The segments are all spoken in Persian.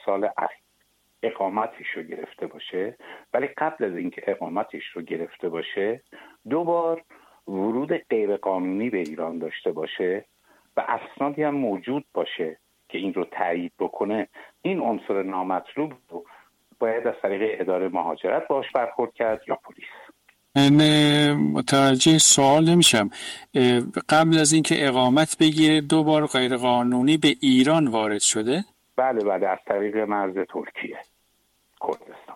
سال اقامتش رو گرفته باشه، ولی قبل از اینکه اقامتش رو گرفته باشه 2 بار ورود غیرقانونی به ایران داشته باشه و اسنادی هم موجود باشه که این رو تایید بکنه، این عنصر نامطلوب رو باید از طریق اداره مهاجرت باش برخورد کرد یا پلیس. من متوجه سوال نمیشم. قبل از اینکه اقامت بگیره 2 بار غیرقانونی به ایران وارد شده؟ بله از طریق مرز ترکیه کردستان.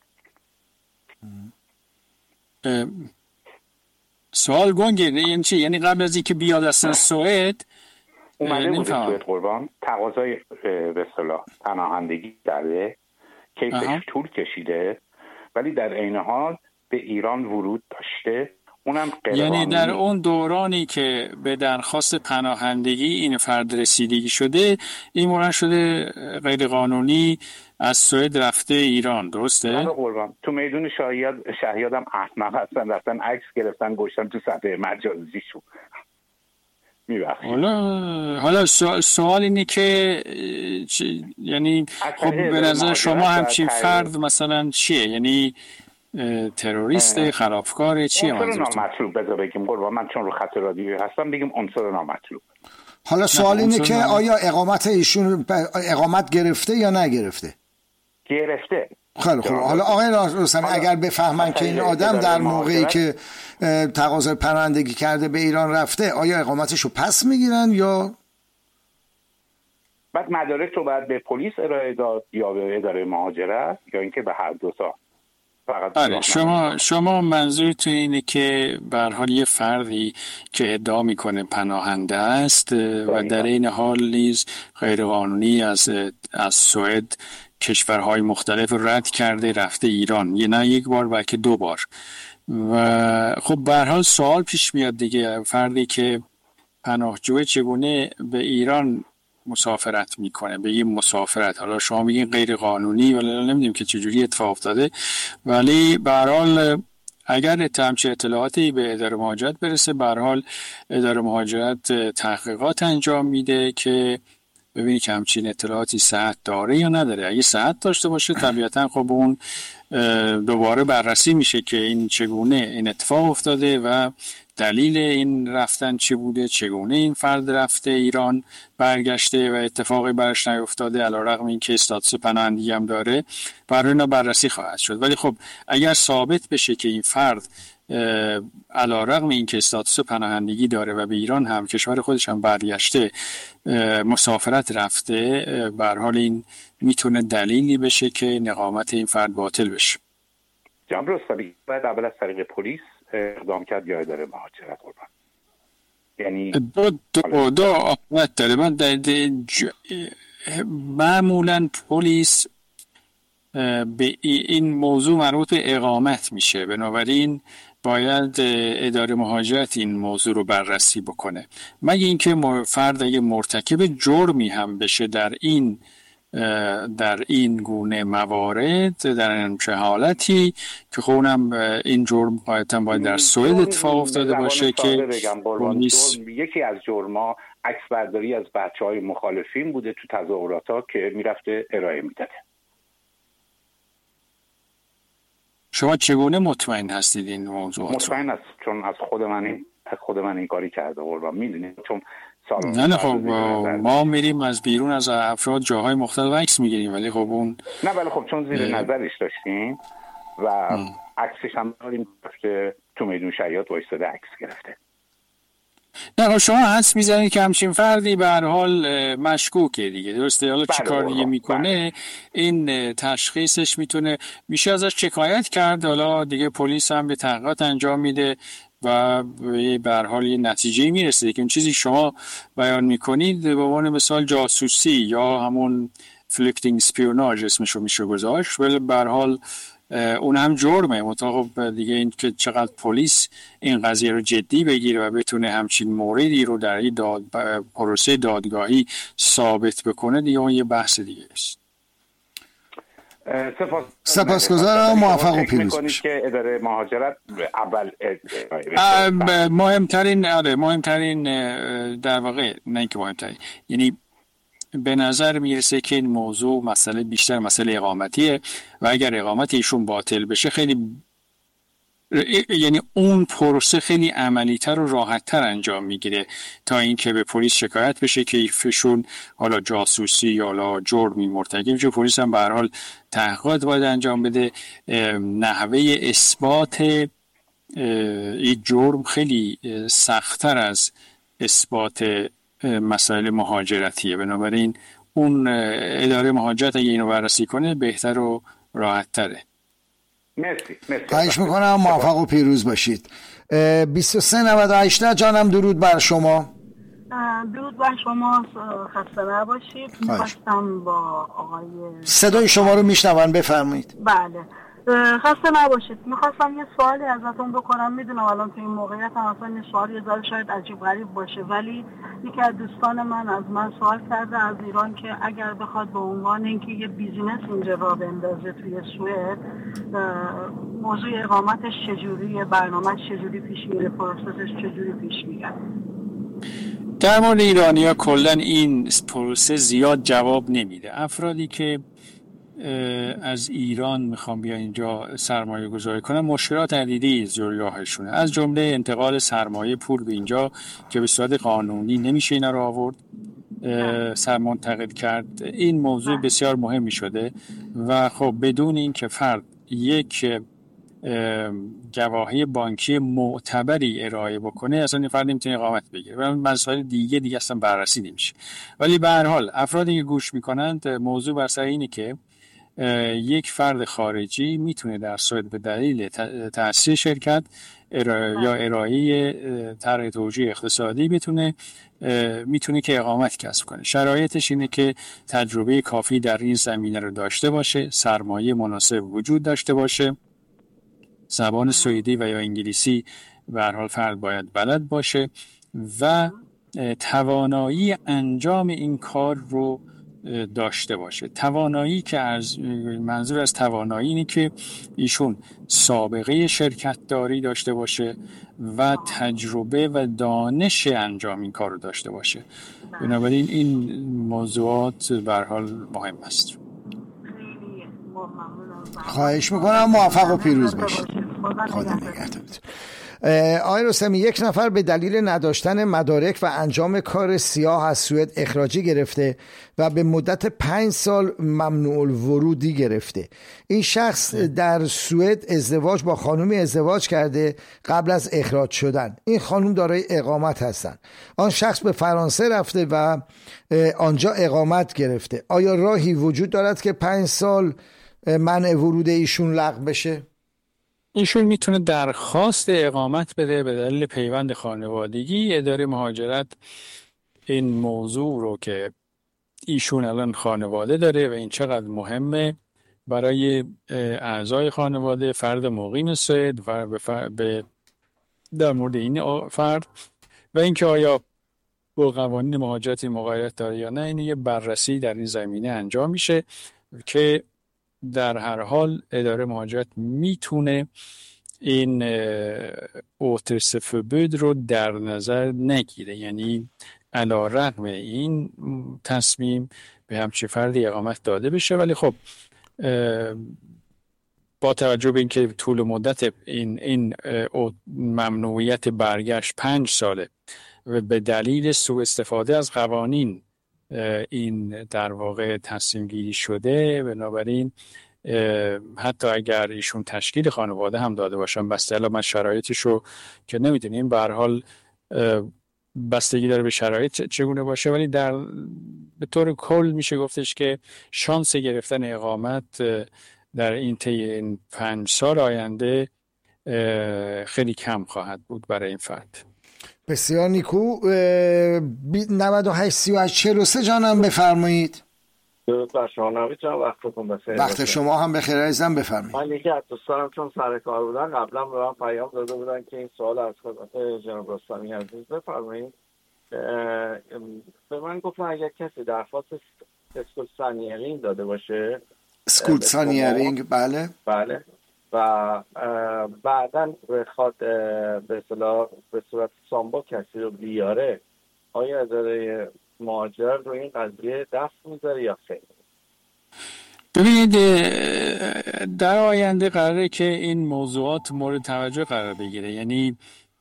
سوال گنگه، یعنی چی؟ یعنی قبل از اینکه بیاد اصلا سوئد اومده بوده سوئد قربان، تقاضای به اصطلاح پناهندگی کرده، کیسش طول کشیده، ولی در عین حال به ایران ورود داشته، اونم غیرقانونی. یعنی در اون دورانی که به درخواست پناهندگی این فرد رسیدگی شده، این مورد شده غیرقانونی از سوئد رفته ایران، درسته؟ بله قربان. تو میدون شهیادم احمق هستن، رفتن عکس گرفتن گوشتن تو صفحه مجازیشون. حالا سوال اینه که یعنی خب به نظر شما همچین فرد مثلا چیه؟ یعنی تروریست، خرابکار، چیه منظورتون؟ عنصر نامطلوب بذار بگیم قربان، من چون رو خط رادیویی هستم بگیم عنصر نامطلوب. حالا سوال اینه که آیا اقامت ایشون اقامت گرفته یا نگرفته؟ گرفته. خیلی خوب. حالا آقای رستمی اگر بفهمن که این آدم در موقعی که تقاضای پناهندگی کرده به ایران رفته، آیا اقامتشو پس میگیرن یا بعد مدارک رو باید به پلیس ارائه داد یا به اداره مهاجرت یا اینکه به هر دو تا؟ آره شما منظورتون اینه که به هر حال یه فردی که ادعا میکنه پناهنده است و در این حال نیز غیرقانونی از سوئد کشورهای مختلف رد کرده رفته ایران، یه نه یک بار بلکه 2 بار. و خب به هر حال سوال پیش میاد دیگه، فردی که پناهجو چگونه به ایران مسافرت میکنه؟ بگیم مسافرت، حالا شما بگین غیر قانونی، ولی نمیدونیم که چجوری اتفاق افتاده، ولی به هر حال اگر همچین اطلاعاتی به اداره مهاجرت برسه، به هر حال اداره مهاجرت تحقیقات انجام میده که ببینی که همچین اطلاعاتی صحت داره یا نداره. اگه صحت داشته باشه طبیعتا خب اون دوباره بررسی میشه که این چگونه این اتفاق افتاده و دلیل این رفتن چی بوده، چگونه این فرد رفته ایران برگشته و اتفاقی برش نیفتاده، علیرغم این که استاتوس پناهندگی هم داره، برای اینا بررسی خواهد شد. ولی خب اگر ثابت بشه که این فرد علیرغم این که استاتوس پناهندگی داره و به ایران هم کشور خودش هم برگشته مسافرت رفته، به هر حال این میتونه دلیلی بشه که اقامت این فرد باطل بشه. جناب رستمی باید اول از طریق پلیس اقدام کرد یا اداره مهاجرت قربان؟ یعنی دو اقامت داره. من معمولا پلیس به این موضوع مربوط به اقامت میشه، بنابراین باید اداره مهاجرت این موضوع رو بررسی بکنه، مگه اینکه فرد اگه مرتکب جرمی هم بشه در این گونه موارد، در این چه حالتی که خونم این جرم قاعدتا باید در سوئد اتفاق افتاده باشه که یکی از جرما عکس برداری از بچه‌های مخالفین بوده تو تظاهراتا که میرفته ارائه میداده. شما چگونه مطمئن هستید این موضوعات؟ مطمئن است چون از خود من این کاری کرده قربان، میدونید چون نه خب ما میریم از بیرون از افراد جاهای مختلف عکس میگیریم، ولی خب اون نه ولی خب چون زیر نظرش داشتیم و عکسش هم داریم که تو میدون شهیاد وایساده عکس گرفته. نه شما حدس میزنید که همچین فردی به هر حال مشکوکه دیگه، درسته؟ حالا چی کار دیگه میکنه این تشخیصش میشه ازش شکایت کرد، حالا دیگه پلیس هم به تحقیقات انجام میده و به هر حال یه نتیجه میرسه که اون چیزی شما بیان میکنید به عنوان مثال جاسوسی یا همون فلیکتینگ اسپیوناژ اسمشو میشه گذاشت، ولی به هر حال اون هم جرمه. مطابق دیگه این که چقدر پلیس این قضیه رو جدی بگیره و بتونه همچین موردی رو در این پروسه دادگاهی ثابت بکنه، دیگه اون یه بحث دیگه است. سپاسگزارم، موفق و پیروز باشید. که اداره مهاجرت اول مهمترین در واقع نه اینکه مهمترین، یعنی به نظر میرسه که این موضوع مسئله بیشتر مسئله اقامتیه و اگر اقامت ایشون باطل بشه خیلی یعنی اون پروسه خیلی عملی‌تر و راحت‌تر انجام میگیره تا اینکه به پلیس شکایت بشه که ایشون حالا جاسوسی یا حالا جرمی مرتکب شه. پلیس هم به هر حال تحقیقات باید انجام بده. نحوه اثبات این جرم خیلی سخت‌تر از اثبات مسائل مهاجرتیه، بنابراین اون اداره مهاجرت اگه اینو بررسی کنه بهتر و راحت‌تره. مرسی. خواهش میکنم، موفق و پیروز باشید. 2398 جانم، درود بر شما. درود بر شما، خسته نباشید. می‌خواستم با آقای صدای شما رو میشنون، بفرمایید. بله، خسته نباشید. میخواستم یه سوالی ازتون بکنم. میدونم الان تو این موقعیت هم اصلا این سوال یه ذره شاید عجیب غریب باشه، ولی یکی از دوستان من از من سوال کرده از ایران که اگر بخواد به عنوان اینکه یه بیزینس اینجا راه بندازه توی سوئد، موضوع اقامتش چجوریه، برنامه‌اش چجوری پیش میره، پروسسش چجوری پیش میره؟ در مورد ایرانی‌ها کلاً این پروسه زیاد جواب نمیده. افرادی که از ایران میخوام بیا اینجا سرمایه گذاری کنن مشکلات عدیدی جلوی راهشونه، از جمله انتقال سرمایه پول به اینجا که به صورت قانونی نمیشه اینا رو آورد منتقل کرد. این موضوع بسیار مهمی شده و خب بدون این که فرد یک گواهی بانکی معتبری ارائه بکنه اصلا فرد نمیتونه اقامت بگیره و مسائل دیگه اصلا بررسی نمیشه. ولی به هر حال افرادی که گوش میکنند موضوع بر سر اینه که یک فرد خارجی میتونه در سوئد به دلیل تأسیس شرکت یا ارائه طرح توجیه اقتصادی میتونه که اقامت کسب کنه. شرایطش اینه که تجربه کافی در این زمینه رو داشته باشه، سرمایه مناسب وجود داشته باشه، زبان سوئدی و یا انگلیسی به هر حال فرد باید بلد باشه و توانایی انجام این کار رو داشته باشه. توانایی که منظور از توانایی اینه که ایشون سابقه شرکت داری داشته باشه و تجربه و دانش انجام این کار رو داشته باشه. بنابراین این موضوعات به هر حال مهم است. خواهش میکنم، موفق و پیروز باشید. خدا نگهدارتون. آقای رستمی، یک نفر به دلیل نداشتن مدارک و انجام کار سیاه از سوئد اخراجی گرفته و به مدت 5 سال ممنوع الورودی گرفته. این شخص در سوئد با خانومی ازدواج کرده قبل از اخراج شدن. این خانم دارای اقامت هستند. آن شخص به فرانسه رفته و آنجا اقامت گرفته. آیا راهی وجود دارد که 5 سال منع ورود ایشون لغو بشه؟ ایشون میتونه درخواست اقامت بده به دلیل پیوند خانوادگی. اداره مهاجرت این موضوع رو که ایشون الان خانواده داره و این چقدر مهمه برای اعضای خانواده، فرد مقیم سوئد و در مورد این فرد و اینکه آیا با قوانین مهاجرت مغایرت داره یا نه، این یه بررسی در این زمینه انجام میشه که در هر حال اداره مهاجرت میتونه این اوترسفبود رو در نظر نگیره، یعنی علی‌رغم این تصمیم به همچین فردی اقامت داده بشه. ولی خب با توجه به اینکه طول مدت این ممنوعیت برگشت 5 ساله و به دلیل سوء استفاده از قوانین این در واقع تصمیم گیری شده، بنابراین حتی اگر ایشون تشکیل خانواده هم داده باشن، بسته من شرایطش رو که نمیدونیم، به هر حال بستگی داره به شرایط چگونه باشه، ولی به طور کل میشه گفتش که شانس گرفتن اقامت در این 5 سال آینده خیلی کم خواهد بود برای این فرد. بسیار نیکو. 983843 جانم بفرمایید. درود بر شما. نمیتونم وقتتون بخیر. وقت شما هم بخیر عزیزم، بفرمایید. من یکی از دوستانم چون سر کار بودن قبلا به من پیام داده بودن که این سوال از خدمت جناب رستمی عزیز بفرمایید. به من گفتن اگر کسی درخواست اسکولسانیرینگ داده باشه، اسکولسانیرینگ بله و بعداً بخواد به صورت سامبا کسی رو بیاره، آیا اداره مهاجر رو این قضیه دست میذاره یا خیر؟ ببینید در آینده قراره که این موضوعات مورد توجه قرار بگیره، یعنی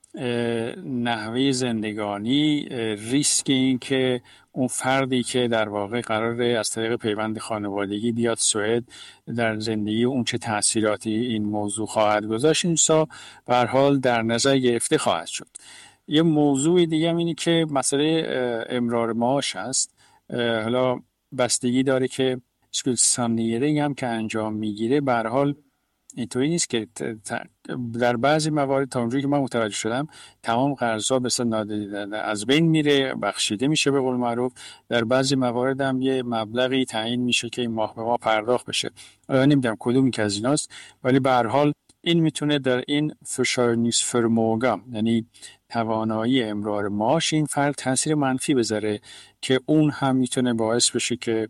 نحوه زندگانی، ریسک این که اون فردی که در واقع قراره از طریق پیوند خانوادگی بیاد سوئد در زندگی اون چه تأثیراتی این موضوع خواهد گذاشت، این به هر حال در نظر گرفته خواهد شد. یه موضوع دیگه هم اینه که مسئله امرار معاش هست. حالا بستگی داره که اسکول سانیرینگ هم که انجام میگیره به هر حال اینطوری نیست که در بعضی موارد تا اونجایی که من متوجه شدم تمام قرضا به از بین میره، بخشیده میشه به قول معروف. در بعضی موارد هم یه مبلغی تعیین میشه که این ماه به ماه پرداخت بشه. حالا نمیدونم کدومی که از ایناست، ولی به هر حال این میتونه در این försörjningsförmåga، یعنی توانایی امرار معاش این فرد تاثیر منفی بذاره که اون هم میتونه باعث بشه که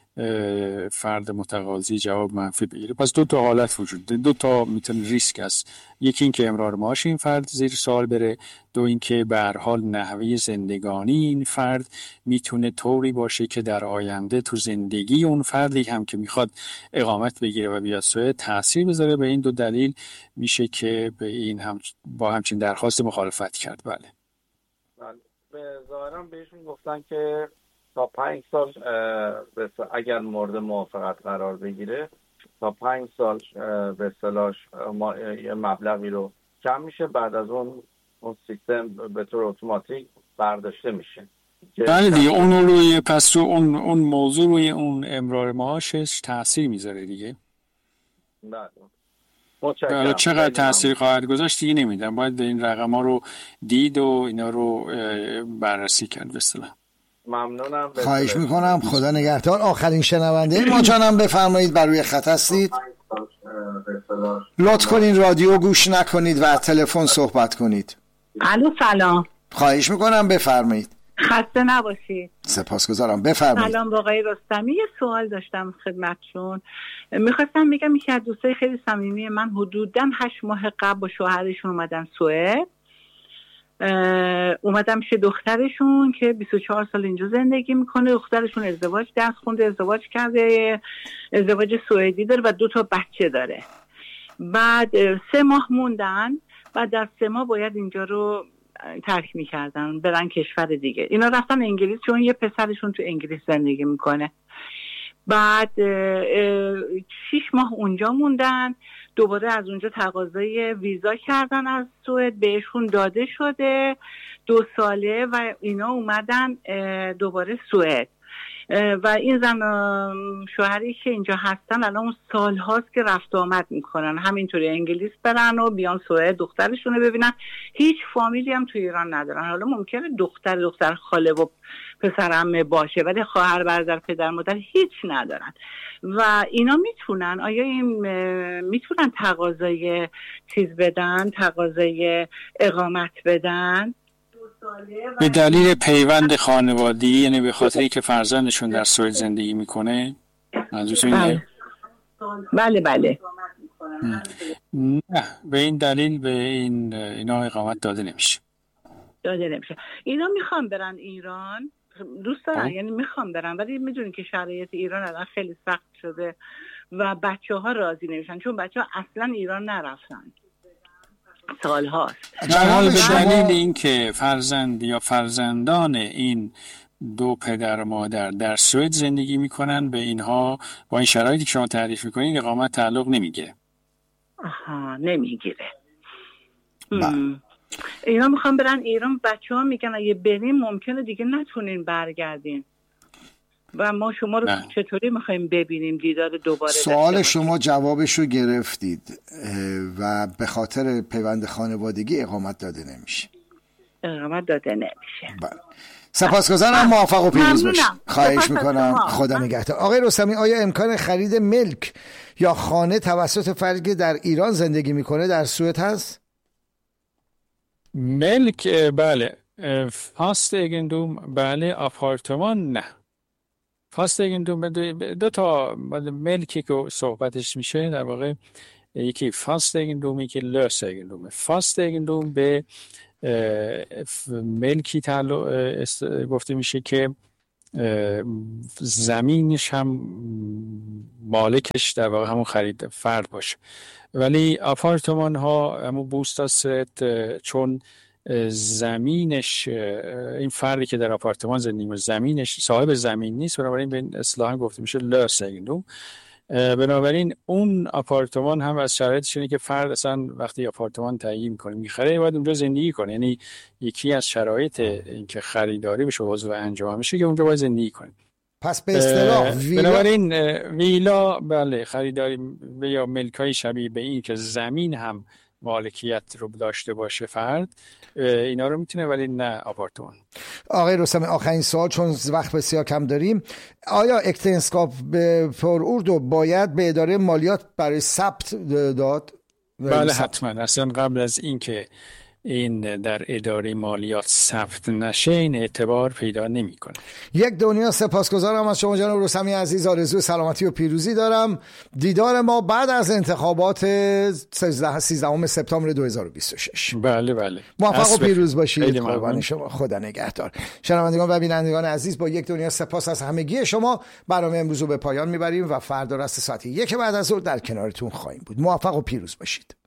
فرد متقاضی جواب منفی بگیره. پس دو تا حالت وجود داره، دو تا میتونه ریسک است. یکی این که امرار معاش این فرد زیر سوال بره، دو این که به هر حال نحوه زندگانی این فرد میتونه طوری باشه که در آینده تو زندگی اون فردی هم که میخواد اقامت بگیره و بیاد سوئد تاثیر بذاره. به این دو دلیل میشه که به این با همچین درخواست مخالفت کرد. بله. به ظاهرا بهشون گفتن که تا 5 سال اگر مورد موافقت قرار بگیره تا 5 سال به اصطلاح یه مبلغی رو کم میشه، بعد از اون سیستم به طور اتوماتیک برداشته میشه. بله دیگه اون روی پس رو اون موضوع روی اون امرار معاشش تاثیر میذاره دیگه. بله. حالا چقدر تاثیر خواهد گذاشت دیگه نمیدونم، باید این رقم‌ها رو دید و اینا رو بررسی کرد. به اصطلاح ممنونم. خواهش میکنم، خدا نگهدار. آخرین شنونده ما جانم بفرمایید، بر روی خط هستید. لطف کنین رادیو گوش نکنید و تلفن صحبت کنید. الو سلام. خواهش میکنم بفرمایید. خسته نباشید. سپاسگزارم، بفرمایید. سلام آقای رستمی، یه سوال داشتم خدمتشون. میخواستم بگم یکی از دوستای خیلی صمیمی من حدوداً 8 ماه قبل با شوهرشون اومدن سوئد. اومدم پیش دخترشون که 24 سال اینجا زندگی میکنه. دخترشون درس خونده، ازدواج کرده، ازدواج سوئدی داره و 2 تا بچه داره. بعد 3 ماه موندن، بعد در 3 ماه باید اینجا رو ترک میکردن برن کشور دیگه. اینا رفتن انگلیس چون یه پسرشون تو انگلیس زندگی میکنه. بعد 6 ماه اونجا موندن، دوباره از اونجا تقاضای ویزا کردن از سوئد، بهشون داده شده 2 ساله و اینا اومدن دوباره سوئد. و این زن شوهری که اینجا هستن الان سال هاست که رفت آمد میکنن، همینطوری انگلیس برن و بیان سوئد دخترشون رو ببینن. هیچ فامیلی هم تو ایران ندارن. حالا ممکنه دختر خاله و پسر عمه باشه، ولی خواهر برادر پدر مادر هیچ ندارن. و اینا میتونن، آیا این میتونن تقاضای چیز بدن، تقاضای اقامت بدن؟ به دلیل پیوند خانوادگی، یعنی به خاطری که فرزندشون در سوئد زندگی میکنه؟ منظورتون اینه؟ بله. نه، به این دلیل به اینا اقامت داده نمیشه. اینا میخوان برن ایران، دوست دارن، یعنی میخوان برن، ولی میدونین که شرایط ایران الان خیلی سخت شده و بچه‌ها راضی نمیشن، چون بچه‌ها اصلا ایران نرفتن سال هاست. در حال به دلیل اینکه فرزند یا فرزندان این 2 پدر و مادر در سوئد زندگی میکنن، به اینها با این شرایطی که شما تعریف میکنین اقامت تعلق نمیگیره. نمیگیره. اینا میخوان برن ایران، بچه‌ها میگن اگه بریم ممکنه دیگه نتونین برگردین و ما شما رو چطوری میخوایم ببینیم دیدار دوباره؟ سوال شما جوابش رو گرفتید و به خاطر پیوند خانوادگی اقامت داده نمیشه. بله. سپاسگزارم، موفق و پیروز باشید. خواهش میکنم، خدا نگهدار. آقای رستمی، آیا امکان خرید ملک یا خانه توسط فردی در ایران زندگی میکنه در سوئد هست؟ ملک بله، فاست ایگندوم بله، آپارتمان نه. فاست ایگندوم 2 تا ملکی که صحبتش میشه در واقع، یکی فاست ایگندوم، یکی لوس ایگندوم. فاست ایگندوم به ملکی تعلق گفته میشه که زمینش هم مالکش در واقع همون خرید فرد باشه. ولی آپارتمان ها همون بوستاست چون زمینش این فردی که در آپارتمان زندگی می‌کنه زمینش صاحب زمین نیست، بنابراین به اصطلاح گفته میشه لاسگنو. بنابراین اون آپارتمان هم از شرایطش اینه که فرد اصلا وقتی آپارتمان تهیه میکنه میخره باید اونجا زندگی کنه. یعنی یکی از شرایط اینکه خریداری بشه عضو انجام میشه که اونجا باید زندگی کنه. پس به اصطلاح بنابراین ویلا بله خریداری یا ملکای شبیه به این که زمین هم مالکیت رو داشته باشه فرد، اینا رو میتونه، ولی نه آپارتمان. آقای رستمی آخرین سوال چون وقت بسیار کم داریم، آیا اکتنسکاپ پر اردو باید به اداره مالیات برای ثبت داد؟ بله حتما. اصلا قبل از این که این در اداره مالیات ثبت نشه این اعتبار پیدا نمیکنه. یک دنیا سپاسگزارم از شما جناب رستمی عزیز. آرزوی سلامتی و پیروزی دارم. دیدار ما بعد از انتخابات 13 سپتامبر 2026. بله موفق و پیروز باشید. قربان شما. خدا نگهدار. شنوندگان و بینندگان عزیز، با یک دنیا سپاس از همگی شما. برنامه امروز رو به پایان میبریم و فردا راست ساعت 1 بعد از ظهر در کنارتون خواهیم بود. موفق و پیروز باشید.